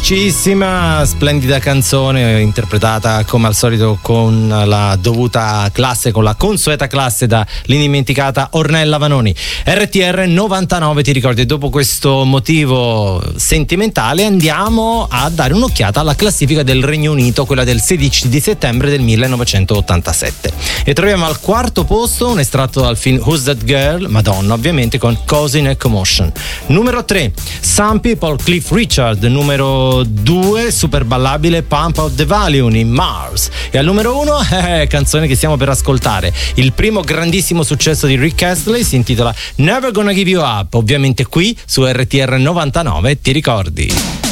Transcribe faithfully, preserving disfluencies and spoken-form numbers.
simpaticissima, splendida canzone interpretata come al solito con la dovuta classe, con la consueta classe da l'indimenticata Ornella Vanoni. R T R novantanove, ti ricordi? Dopo questo motivo sentimentale andiamo a dare un'occhiata alla classifica del Regno Unito, quella del sedici di settembre del millenovecentottantasette, e troviamo al quarto posto un estratto dal film Who's That Girl, Madonna ovviamente, con Causing a Commotion. Numero tre, Some People, Cliff Richard. Numero due, super ballabile Pump Out the Volume in Mars. E al numero uno, eh, canzone che stiamo per ascoltare, il primo grandissimo successo di Rick Astley, si intitola Never Gonna Give You Up, ovviamente qui su R T R novantanove, ti ricordi?